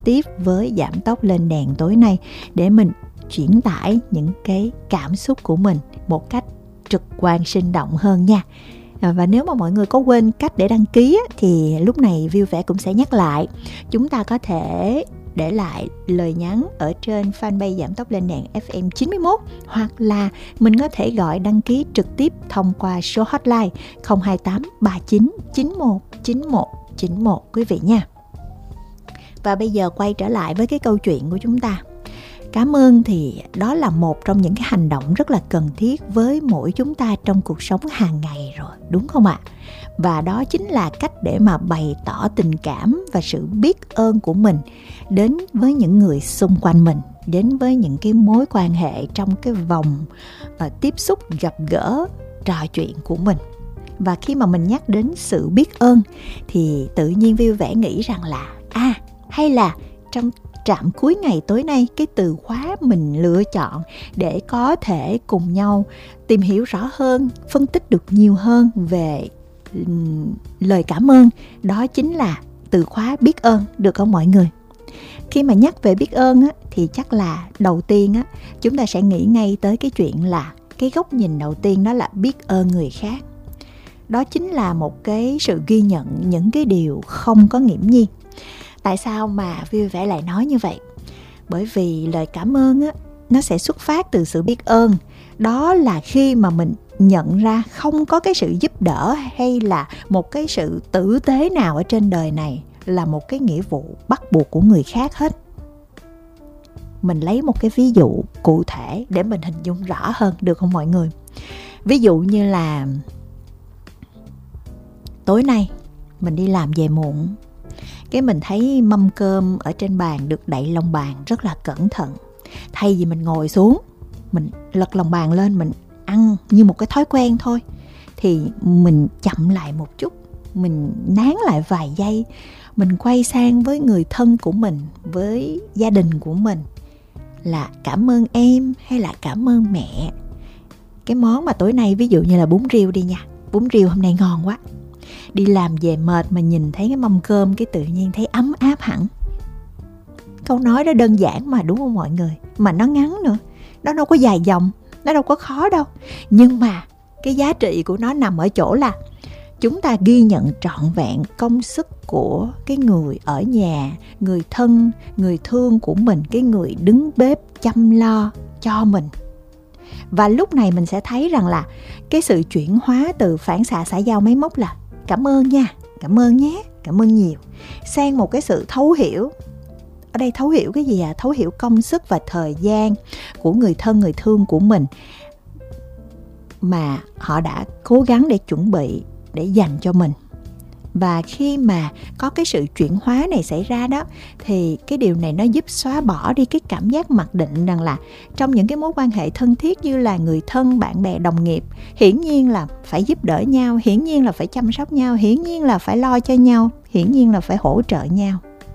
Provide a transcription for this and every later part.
tiếp với Giảm Tốc Lên Đèn tối nay để mình chuyển tải những cái cảm xúc của mình một cách trực quan sinh động hơn nha. Và nếu mà mọi người có quên cách để đăng ký thì lúc này vui vẻ cũng sẽ nhắc lại. Chúng ta có thể để lại lời nhắn ở trên fanpage Giảm Tốc Lên Đèn FM 91, hoặc là mình có thể gọi đăng ký trực tiếp thông qua số hotline 028 39 91 91 91 quý vị nha. Và bây giờ quay trở lại với cái câu chuyện của chúng ta. Cảm ơn thì đó là một trong những cái hành động rất là cần thiết với mỗi chúng ta trong cuộc sống hàng ngày rồi, đúng không ạ? Và đó chính là cách để mà bày tỏ tình cảm và sự biết ơn của mình đến với những người xung quanh mình, đến với những cái mối quan hệ trong cái vòng tiếp xúc, gặp gỡ, trò chuyện của mình. Và khi mà mình nhắc đến sự biết ơn thì tự nhiên vui vẻ nghĩ rằng là hay là trong trạm cuối ngày tối nay, cái từ khóa mình lựa chọn để có thể cùng nhau tìm hiểu rõ hơn, phân tích được nhiều hơn về lời cảm ơn, đó chính là từ khóa biết ơn, được không mọi người? Khi mà nhắc về biết ơn thì chắc là đầu tiên chúng ta sẽ nghĩ ngay tới cái chuyện là cái góc nhìn đầu tiên đó là biết ơn người khác. Đó chính là một cái sự ghi nhận những cái điều không có nghiễm nhiên. Tại sao mà vui vẻ lại nói như vậy? Bởi vì lời cảm ơn nó sẽ xuất phát từ sự biết ơn. Đó là khi mà mình nhận ra không có cái sự giúp đỡ hay là một cái sự tử tế nào ở trên đời này là một cái nghĩa vụ bắt buộc của người khác hết. Mình lấy một cái ví dụ cụ thể để mình hình dung rõ hơn, được không mọi người? Ví dụ như là tối nay mình đi làm về muộn, cái mình thấy mâm cơm ở trên bàn được đậy lông bàn rất là cẩn thận. Thay vì mình ngồi xuống, mình lật lông bàn lên, mình ăn như một cái thói quen thôi, thì mình chậm lại một chút, mình nán lại vài giây, mình quay sang với người thân của mình, với gia đình của mình là cảm ơn em hay là cảm ơn mẹ. Cái món mà tối nay ví dụ như là bún riêu đi nha, bún riêu hôm nay ngon quá. Đi làm về mệt mà nhìn thấy cái mâm cơm cái tự nhiên thấy ấm áp hẳn. Câu nói đó đơn giản mà, đúng không mọi người? Mà nó ngắn nữa, nó đâu có dài dòng, nó đâu có khó đâu. Nhưng mà cái giá trị của nó nằm ở chỗ là chúng ta ghi nhận trọn vẹn công sức của cái người ở nhà, người thân, người thương của mình, cái người đứng bếp chăm lo cho mình. Và lúc này mình sẽ thấy rằng là cái sự chuyển hóa từ phản xạ xã giao máy móc là cảm ơn nha, cảm ơn nhé, cảm ơn nhiều, sang một cái sự thấu hiểu. Ở đây thấu hiểu cái gì à? Thấu hiểu công sức và thời gian của người thân, người thương của mình mà họ đã cố gắng để chuẩn bị, để dành cho mình. Và khi mà có cái sự chuyển hóa này xảy ra đó, thì cái điều này nó giúp xóa bỏ đi cái cảm giác mặc định rằng là trong những cái mối quan hệ thân thiết như là người thân, bạn bè, đồng nghiệp, hiển nhiên là phải giúp đỡ nhau, hiển nhiên là phải chăm sóc nhau, hiển nhiên là phải lo cho nhau, hiển nhiên là phải hỗ trợ nhau.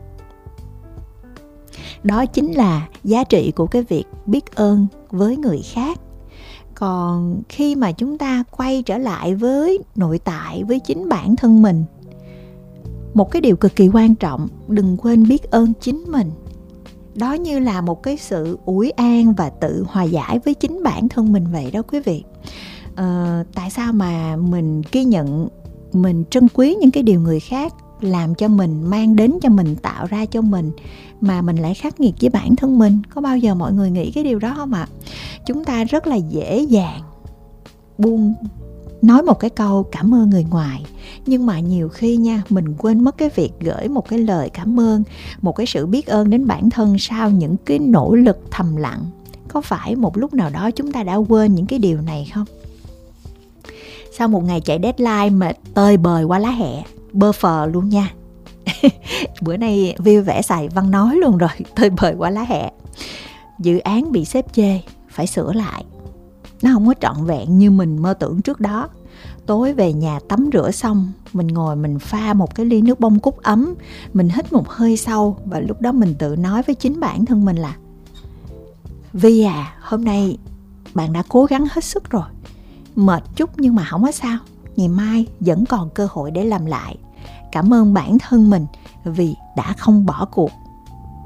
Đó chính là giá trị của cái việc biết ơn với người khác. Còn khi mà chúng ta quay trở lại với nội tại, với chính bản thân mình, một cái điều cực kỳ quan trọng, đừng quên biết ơn chính mình. Đó như là một cái sự ủi an và tự hòa giải với chính bản thân mình vậy đó quý vị. Tại sao mà mình ghi nhận, mình trân quý những cái điều người khác làm cho mình, mang đến cho mình, tạo ra cho mình, mà mình lại khắc nghiệt với bản thân mình? Có bao giờ mọi người nghĩ cái điều đó không ạ? Chúng ta rất là dễ dàng buông nói một cái câu cảm ơn người ngoài, nhưng mà nhiều khi nha, mình quên mất cái việc gửi một cái lời cảm ơn, một cái sự biết ơn đến bản thân sau những cái nỗ lực thầm lặng. Có phải một lúc nào đó chúng ta đã quên những cái điều này không? Sau một ngày chạy deadline mệt tơi bời qua lá hẹ, bơ phờ luôn nha. Bữa nay vui vẻ xài văn nói luôn rồi, tơi bời qua lá hẹ. Dự án bị sếp chê, phải sửa lại. Nó không có trọn vẹn như mình mơ tưởng trước đó. Tối về nhà tắm rửa xong, mình ngồi mình pha một cái ly nước bông cúc ấm, mình hít một hơi sâu, và lúc đó mình tự nói với chính bản thân mình là Vi à, hôm nay bạn đã cố gắng hết sức rồi. Mệt chút nhưng mà không có sao, ngày mai vẫn còn cơ hội để làm lại. Cảm ơn bản thân mình vì đã không bỏ cuộc.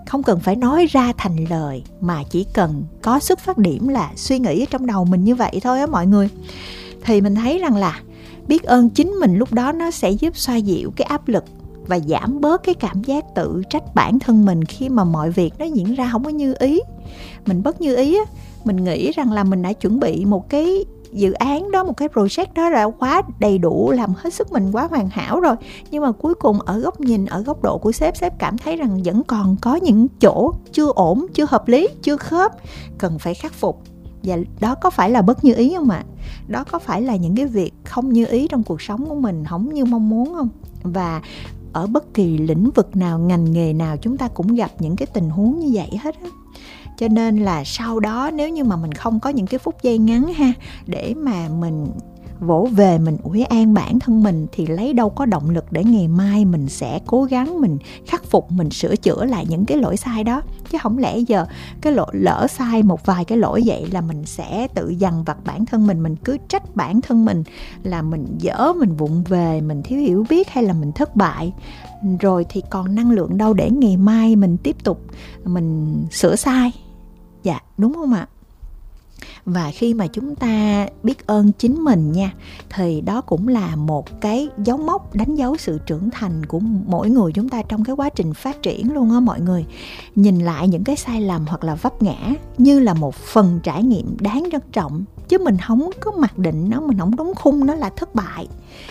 không cần phải nói ra thành lời, mà chỉ cần có xuất phát điểm là suy nghĩ ở trong đầu mình như vậy thôi á mọi người. Thì mình thấy rằng là biết ơn chính mình lúc đó nó sẽ giúp xoa dịu cái áp lực và giảm bớt cái cảm giác tự trách bản thân mình khi mà mọi việc nó diễn ra không có như ý. Mình bất như ý á, mình nghĩ rằng là mình đã chuẩn bị một cái dự án đó, một cái project đó đã quá đầy đủ, làm hết sức mình quá hoàn hảo rồi, nhưng mà cuối cùng ở góc nhìn, ở góc độ của sếp cảm thấy rằng vẫn còn có những chỗ chưa ổn, chưa hợp lý, chưa khớp, cần phải khắc phục. Và đó có phải là bất như ý không ạ? Đó có phải là những cái việc không như ý trong cuộc sống của mình, không như mong muốn không? Và ở bất kỳ lĩnh vực nào, ngành nghề nào, chúng ta cũng gặp những cái tình huống như vậy hết á. Cho nên là sau đó nếu như mà mình không có những cái phút giây ngắn ha, để mà mình vỗ về, mình ủi an bản thân mình, thì lấy đâu có động lực để ngày mai mình sẽ cố gắng mình khắc phục, mình sửa chữa lại những cái lỗi sai đó. Chứ không lẽ giờ cái lỡ sai một vài cái lỗi vậy là mình sẽ tự dằn vặt bản thân mình cứ trách bản thân mình là mình dở, mình vụng về, mình thiếu hiểu biết hay là mình thất bại. Rồi thì còn năng lượng đâu để ngày mai mình tiếp tục mình sửa sai. Dạ, đúng không ạ? Và khi mà chúng ta biết ơn chính mình nha, thì đó cũng là một cái dấu mốc đánh dấu sự trưởng thành của mỗi người chúng ta trong cái quá trình phát triển luôn á mọi người. Nhìn lại những cái sai lầm hoặc là vấp ngã như là một phần trải nghiệm đáng trân trọng, chứ mình không có mặc định nó, mình không đóng khung nó là thất bại.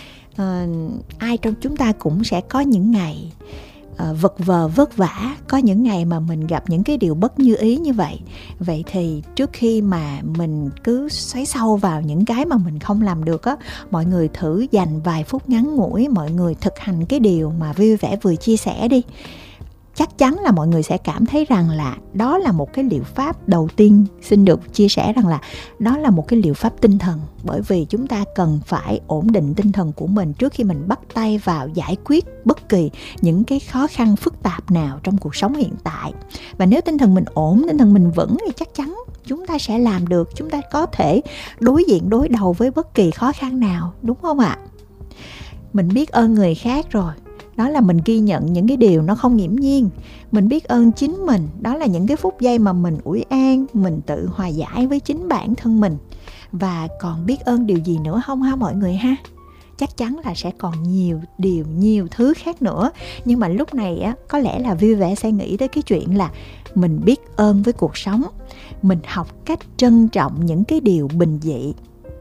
Ai trong chúng ta cũng sẽ có những ngày vật vờ vất vả, có những ngày mà mình gặp những cái điều bất như ý như vậy. Vậy thì trước khi mà mình cứ xoáy sâu vào những cái mà mình không làm được á, mọi người thử dành vài phút ngắn ngủi, mọi người thực hành cái điều mà vui vẻ vừa chia sẻ đi. Chắc chắn là mọi người sẽ cảm thấy rằng là đó là một cái liệu pháp đầu tiên. Xin được chia sẻ rằng là đó là một cái liệu pháp tinh thần, bởi vì chúng ta cần phải ổn định tinh thần của mình trước khi mình bắt tay vào giải quyết bất kỳ những cái khó khăn phức tạp nào trong cuộc sống hiện tại. Và nếu tinh thần mình ổn, tinh thần mình vững thì chắc chắn chúng ta sẽ làm được, chúng ta có thể đối diện đối đầu với bất kỳ khó khăn nào, đúng không ạ? Mình biết ơn người khác rồi, đó là mình ghi nhận những cái điều nó không nghiễm nhiên. Mình biết ơn chính mình, đó là những cái phút giây mà mình ủi an, mình tự hòa giải với chính bản thân mình. Và còn biết ơn điều gì nữa không ha mọi người ha? Chắc chắn là sẽ còn nhiều điều, nhiều thứ khác nữa. Nhưng mà lúc này á, có lẽ là vui vẻ sẽ nghĩ tới cái chuyện là mình biết ơn với cuộc sống. Mình học cách trân trọng những cái điều bình dị.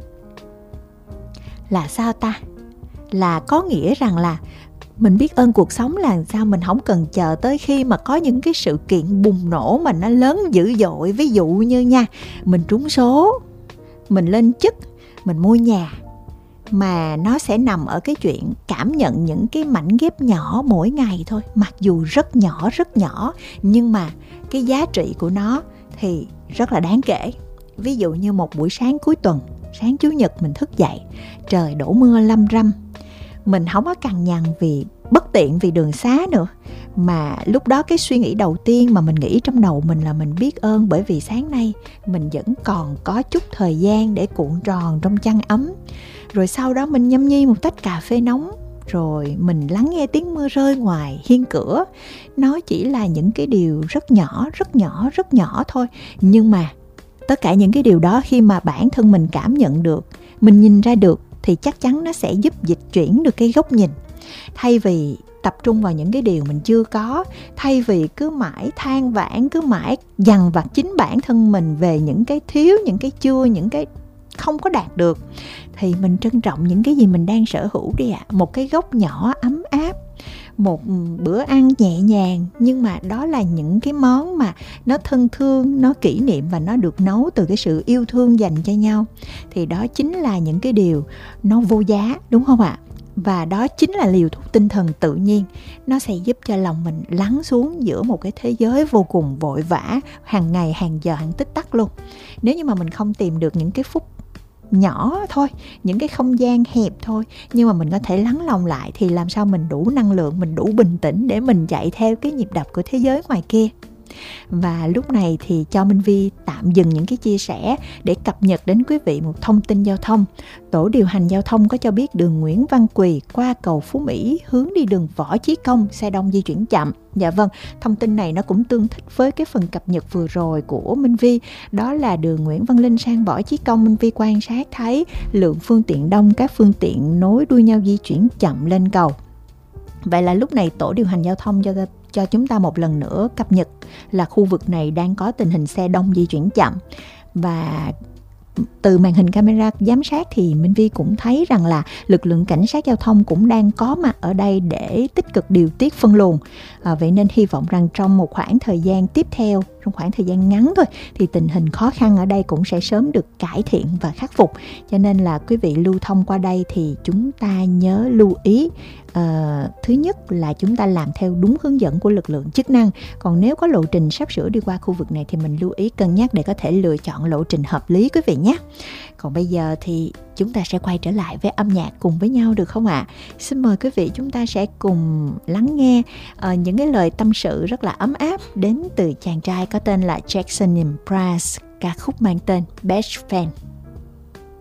Là sao ta? Là có nghĩa rằng là mình biết ơn cuộc sống là sao, mình không cần chờ tới khi mà có những cái sự kiện bùng nổ mà nó lớn dữ dội. Ví dụ như nha, mình trúng số, mình lên chức, mình mua nhà. Mà nó sẽ nằm ở cái chuyện cảm nhận những cái mảnh ghép nhỏ mỗi ngày thôi. Mặc dù rất nhỏ, nhưng mà cái giá trị của nó thì rất là đáng kể. Ví dụ như một buổi sáng cuối tuần, sáng Chủ nhật mình thức dậy, trời đổ mưa lâm râm. Mình không có cằn nhằn vì bất tiện vì đường xá nữa, mà lúc đó cái suy nghĩ đầu tiên mà mình nghĩ trong đầu mình là mình biết ơn bởi vì sáng nay mình vẫn còn có chút thời gian để cuộn tròn trong chăn ấm. Rồi sau đó mình nhâm nhi một tách cà phê nóng, rồi mình lắng nghe tiếng mưa rơi ngoài hiên cửa. Nó chỉ là những cái điều rất nhỏ thôi. Nhưng mà tất cả những cái điều đó khi mà bản thân mình cảm nhận được, mình nhìn ra được, thì chắc chắn nó sẽ giúp dịch chuyển được cái góc nhìn. Thay vì tập trung vào những cái điều mình chưa có, thay vì cứ mãi than vãn, cứ mãi dằn vặt chính bản thân mình về những cái thiếu, những cái chưa, những cái không có đạt được, thì mình trân trọng những cái gì mình đang sở hữu đi ạ. Một cái góc nhỏ ấm áp, một bữa ăn nhẹ nhàng, nhưng mà đó là những cái món mà nó thân thương, nó kỷ niệm và nó được nấu từ cái sự yêu thương dành cho nhau. Thì đó chính là những cái điều nó vô giá, đúng không ạ? Và đó chính là liều thuốc tinh thần tự nhiên. Nó sẽ giúp cho lòng mình lắng xuống giữa một cái thế giới vô cùng vội vã, hàng ngày, hàng giờ, hàng tích tắc luôn. Nếu như mà mình không tìm được những cái phút nhỏ thôi, những cái không gian hẹp thôi, nhưng mà mình có thể lắng lòng lại, thì làm sao mình đủ năng lượng, mình đủ bình tĩnh để mình chạy theo cái nhịp đập của thế giới ngoài kia. Và lúc này thì cho Minh Vi tạm dừng những cái chia sẻ để cập nhật đến quý vị một thông tin giao thông. Tổ điều hành giao thông có cho biết đường Nguyễn Văn Quỳ qua cầu Phú Mỹ hướng đi đường Võ Chí Công, xe đông di chuyển chậm. Dạ vâng, thông tin này nó cũng tương thích với cái phần cập nhật vừa rồi của Minh Vi. Đó là đường Nguyễn Văn Linh sang Võ Chí Công, Minh Vi quan sát thấy lượng phương tiện đông, các phương tiện nối đuôi nhau di chuyển chậm lên cầu. Vậy là lúc này tổ điều hành giao thông cho chúng ta một lần nữa cập nhật là khu vực này đang có tình hình xe đông di chuyển chậm. Và từ màn hình camera giám sát thì Minh Vi cũng thấy rằng là lực lượng cảnh sát giao thông cũng đang có mặt ở đây để tích cực điều tiết phân luồng. Vậy nên hy vọng rằng trong một khoảng thời gian tiếp theo, trong khoảng thời gian ngắn thôi, thì tình hình khó khăn ở đây cũng sẽ sớm được cải thiện và khắc phục. Cho nên là quý vị lưu thông qua đây thì chúng ta nhớ lưu ý. Thứ nhất là chúng ta làm theo đúng hướng dẫn của lực lượng chức năng. Còn nếu có lộ trình sắp sửa đi qua khu vực này thì mình lưu ý cân nhắc để có thể lựa chọn lộ trình hợp lý quý vị nhé. Còn bây giờ thì chúng ta sẽ quay trở lại với âm nhạc cùng với nhau được không ạ? Xin mời quý vị chúng ta sẽ cùng lắng nghe những cái lời tâm sự rất là ấm áp đến từ chàng trai có tên là Jackson Mraz, ca khúc mang tên Best Friend.